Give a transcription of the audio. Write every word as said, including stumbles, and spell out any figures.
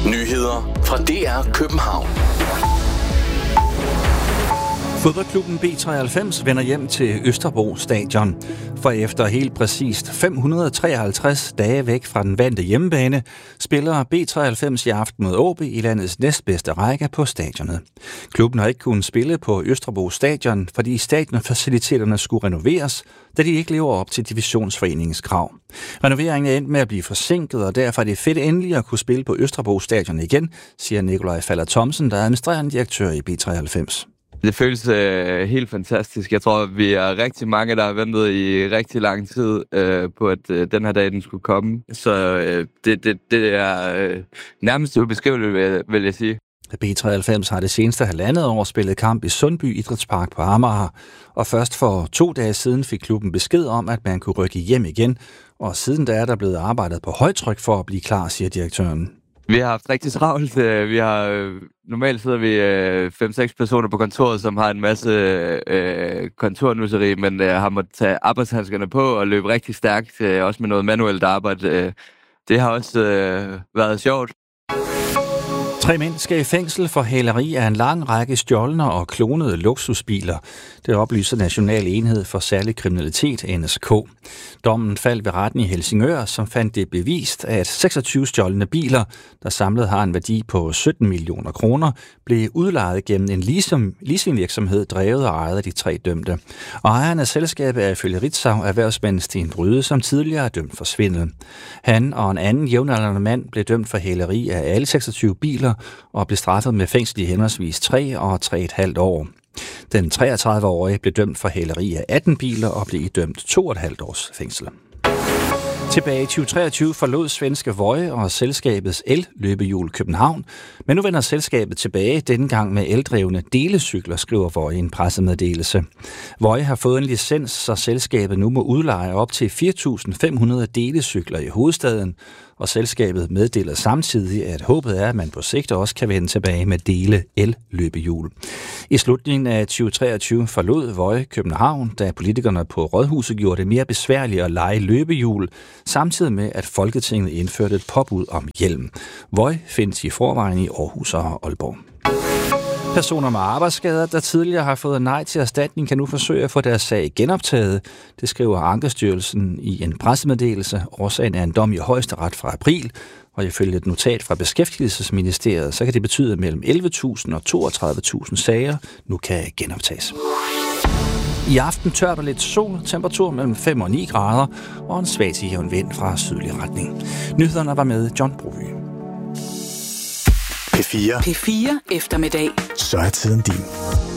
Nyheder fra D R København. Fodboldklubben B treoghalvfems vender hjem til Østerbro Stadion. For efter helt præcist fem hundrede treoghalvtreds dage væk fra den vante hjemmebane, spiller B treoghalvfems i aften mod A B i landets næstbedste række på stadionet. Klubben har ikke kunnet spille på Østerbro Stadion, fordi stadionfaciliteterne skulle renoveres, da de ikke lever op til divisionsforeningens krav. Renoveringen er endt med at blive forsinket, og derfor er det fedt endelig at kunne spille på Østerbro Stadion igen, siger Nikolaj Faller Thomsen, der er administrerende direktør i B treoghalvfems. Det føles øh, helt fantastisk. Jeg tror, vi er rigtig mange, der har ventet i rigtig lang tid øh, på, at øh, den her dag, den skulle komme. Så øh, det, det, det er øh, nærmest ubeskriveligt, vil, vil jeg sige. B treoghalvfems har det seneste halvandet år spillet kamp i Sundby Idrætspark på Amager, og først for to dage siden fik klubben besked om, at man kunne rykke hjem igen, og siden da er der blevet arbejdet på højtryk for at blive klar, siger direktøren. Vi har haft rigtig travlt. Vi har, normalt sidder vi fem seks personer på kontoret, som har en masse øh, kontornusseri, men øh, har måttet tage arbejdshandskerne på og løbe rigtig stærkt, øh, også med noget manuelt arbejde. Det har også øh, været sjovt. Tre mænd skal i fængsel for hæleri af en lang række stjålne og klonede luksusbiler. Det oplyser National Enhed for Særlig Kriminalitet, N S K. Dommen faldt ved retten i Helsingør, som fandt det bevist, at seksogtyve stjålne biler, der samlet har en værdi på sytten millioner kroner, blev udlejet gennem en leasingvirksomhed drevet og ejet af de tre dømte. Og ejeren af selskabet er ifølge Ritzau erhvervsmand Sten Bryde, som tidligere er dømt for svindel. Han og en anden jævnaldrende mand blev dømt for hæleri af alle seksogtyve biler og blev straffet med fængsel i henholdsvis tre og tre et halvt år. Den treogtredive-årige blev dømt for hæleri af atten biler og blev idømt to et halvt års fængsel. Tilbage i tyve treogtyve forlod svenske Voi og selskabets el-løbehjul København, men nu vender selskabet tilbage, denne gang med eldrevne delecykler, skriver Voi i en pressemeddelelse. Voi har fået en licens, så selskabet nu må udleje op til fire tusind fem hundrede delecykler i hovedstaden, og selskabet meddeler samtidig, at håbet er, at man på sigt også kan vende tilbage med dele el-løbehjul. I slutningen af tyve treogtyve forlod Voi København, da politikerne på Rådhuset gjorde det mere besværligt at leje løbehjul, samtidig med, at Folketinget indførte et påbud om hjelm. Voi findes i forvejen i Aarhus og Aalborg. Personer med arbejdsskader, der tidligere har fået nej til erstatning, kan nu forsøge at få deres sag genoptaget. Det skriver Ankestyrelsen i en pressemeddelelse. Årsagen er en dom i Højesteret fra april, og ifølge et notat fra Beskæftigelsesministeriet, så kan det betyde, at mellem elleve tusind og toogtredive tusind sager nu kan genoptages. I aften tørt og lidt sol, temperatur mellem fem og ni grader, og en svag til jævn vind fra sydlig retning. Nyhederne var med John Broby. P fire. P fire eftermiddag. Så er tiden din.